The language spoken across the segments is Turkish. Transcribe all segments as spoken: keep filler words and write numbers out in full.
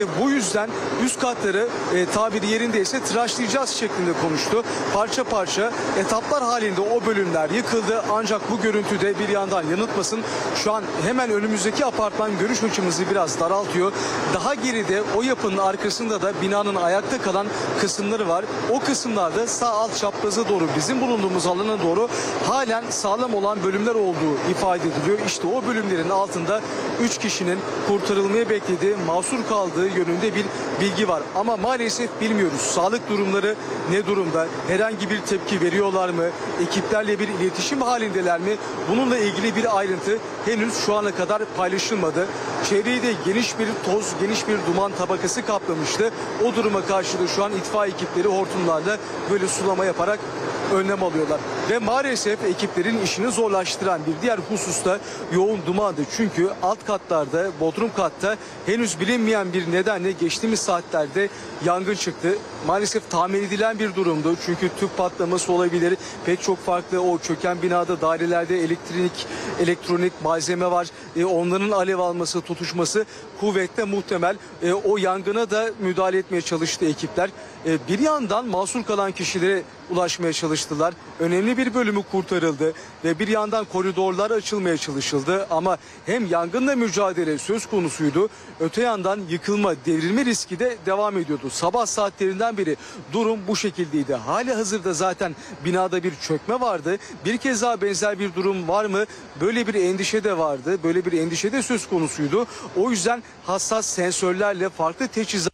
Bu yüzden üst katları e, tabiri yerindeyse tıraşlayacağız şeklinde konuştu. Parça parça etaplar halinde o bölümler yıkıldı. Ancak bu görüntüde bir yandan yanıltmasın. Şu an hemen önümüzdeki apartman görüş açımızı biraz daraltıyor. Daha geride o yapının arkasında da binanın ayakta kalan kısımları var. O kısımlarda sağ alt çapraza doğru, bizim bulunduğumuz alana doğru halen sağlam olan bölümler olduğu ifade ediliyor. İşte o bölümlerin altında üç kişinin kurtarılmaya beklediği, mahsur kaldığı yönünde bir bilgi var. Ama maalesef bilmiyoruz. Sağlık durumları ne durumda? Herhangi bir tepki veriyorlar mı? Ekiplerle bir iletişim halindeler mi? Bununla ilgili bir ayrıntı henüz şu ana kadar paylaşılmadı. Çevreyi de geniş bir toz, geniş bir duman tabakası kaplamıştı. O duruma karşı da şu an itfaiye ekipleri hortumlarla böyle sulama yaparak önlem alıyorlar. Ve maalesef ekiplerin işini zorlaştıran bir diğer hususta yoğun dumandı. Çünkü alt katlarda, bodrum katta henüz bilinmeyen bir nedenle geçtiğimiz saatlerde yangın çıktı. Maalesef tahmin edilen bir durumdu. Çünkü tüp patlaması olabilir. Pek çok farklı o çöken binada, dairelerde elektrik, elektronik malzeme var. E, onların alev alması, tutuşması kuvvetle muhtemel. E, o yangına da müdahale etmeye çalıştı ekipler. E, bir yandan mahsur kalan kişilere ulaşmaya çalıştılar. Önemli bir bölümü kurtarıldı ve bir yandan koridorlar açılmaya çalışıldı. Ama hem yangınla mücadele söz konusuydu, öte yandan yıkılma, devrilme riski de devam ediyordu. Sabah saatlerinden beri durum bu şekildeydi. Hali hazırda zaten binada bir çökme vardı. Bir kez daha benzer bir durum var mı? Böyle bir endişe de vardı. Böyle bir endişe de söz konusuydu. O yüzden hassas sensörlerle farklı teçhizat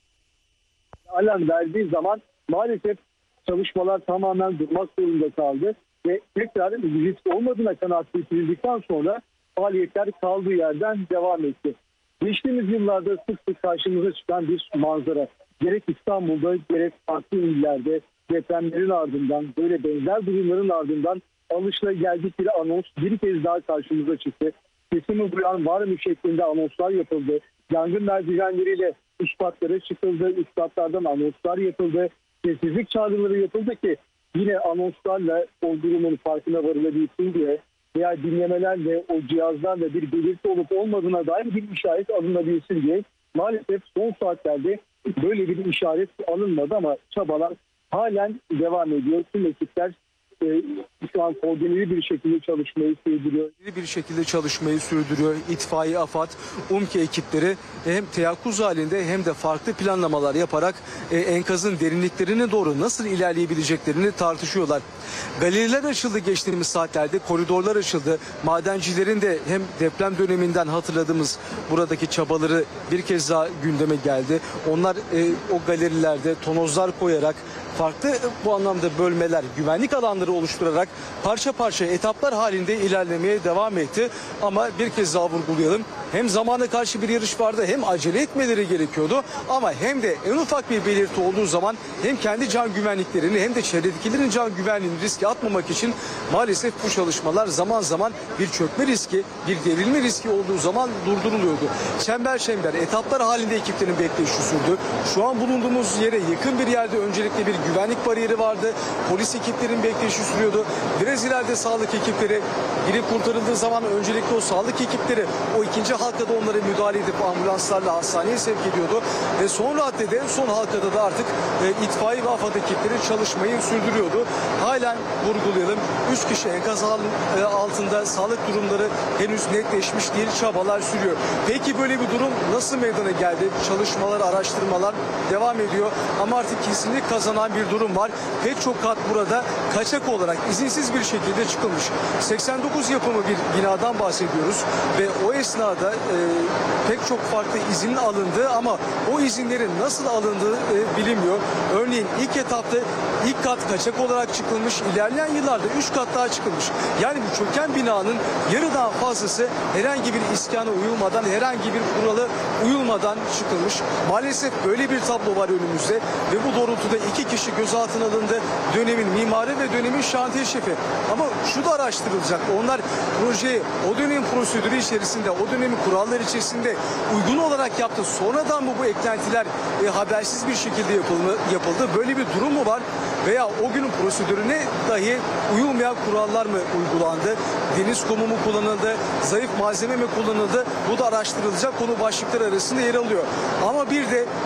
alarm verdiği zaman maalesef çalışmalar tamamen durmak zorunda kaldı ve tekrar risk olmadığına kanaat getirildikten sonra faaliyetler kaldığı yerden devam etti. Geçtiğimiz yıllarda sık sık karşımıza çıkan bir manzara. Gerek İstanbul'da gerek farklı illerde depremlerin ardından, böyle benzer durumların ardından alışılageldik bir anons bir kez daha karşımıza çıktı. Sesimi duyan var mı şeklinde anonslar yapıldı. Yangın merdivenleriyle üst katlara çıkıldı. Üst katlardan anonslar yapıldı. Sessizlik çağrıları yapıldı ki yine anonslarla o durumun farkına varılabilsin diye veya dinlemelerle, o cihazlarla bir belirti olup olmadığına dair bir işaret alınabilsin diye. Maalesef son saatlerde böyle bir işaret alınmadı ama çabalar halen devam ediyor. Tüm ekipler e, şu an koordineli bir şekilde çalışmayı sürdürüyor. bir şekilde çalışmayı sürdürüyor. İtfaiye, AFAD, UMKE ekipleri hem teyakkuz halinde hem de farklı planlamalar yaparak e, enkazın derinliklerine doğru nasıl ilerleyebileceklerini tartışıyorlar. Galeriler açıldı geçtiğimiz saatlerde, koridorlar açıldı. Madencilerin de hem deprem döneminden hatırladığımız buradaki çabaları bir kez daha gündeme geldi. Onlar e, o galerilerde tonozlar koyarak, farklı bu anlamda bölmeler, güvenlik alanları oluşturarak parça parça etaplar halinde ilerlemeye devam etti. Ama bir kez daha vurgulayalım. Hem zamana karşı bir yarış vardı, hem acele etmeleri gerekiyordu. Ama hem de en ufak bir belirti olduğu zaman hem kendi can güvenliklerini hem de çevredekilerin can güvenliğini riske atmamak için maalesef bu çalışmalar zaman zaman bir çökme riski, bir devrilme riski olduğu zaman durduruluyordu. Çember çember etaplar halinde ekiplerin bekleyişi sürdü. Şu an bulunduğumuz yere yakın bir yerde öncelikle bir güvenlik bariyeri vardı. Polis ekiplerin bekleyişi sürüyordu. Biraz ileride sağlık ekipleri, biri kurtarıldığı zaman öncelikle o sağlık ekipleri o ikinci halkada onlara müdahale edip ambulanslarla hastaneye sevk ediyordu. Ve son raddede, son halkada da artık e, itfaiye ve AFAD ekipleri çalışmayı sürdürüyordu. Halen vurgulayalım. Üç kişi enkaz altında, sağlık durumları henüz netleşmiş değil, çabalar sürüyor. Peki böyle bir durum nasıl meydana geldi? Çalışmalar, araştırmalar devam ediyor. Ama artık kesinlik kazanan bir durum var. Pek çok kat burada kaçak olarak izinsiz bir şekilde çıkılmış. seksen dokuz yapımı bir binadan bahsediyoruz ve o esnada e, pek çok farklı izin alındı ama o izinlerin nasıl alındığı e, bilinmiyor. Örneğin ilk etapta ilk kat kaçak olarak çıkılmış. İlerleyen yıllarda üç kat daha çıkılmış. Yani bu çöken binanın yarıdan fazlası herhangi bir iskana uyulmadan, herhangi bir kuralı uyulmadan çıkılmış. Maalesef böyle bir tablo var önümüzde ve bu doğrultuda iki kişi kişi gözaltına alındı. Dönemin mimarı ve dönemin şantiye şefi. Ama şu da araştırılacak. Onlar projeyi o dönemin prosedürü içerisinde, o dönemin kuralları içerisinde uygun olarak yaptı. Sonradan mı bu eklentiler e, habersiz bir şekilde yapıldı, yapıldı? Böyle bir durum mu var? Veya o günün prosedürüne dahi uyulmayan kurallar mı uygulandı? Deniz kumu mu kullanıldı? Zayıf malzeme mi kullanıldı? Bu da araştırılacak konu başlıkları arasında yer alıyor. Ama bir de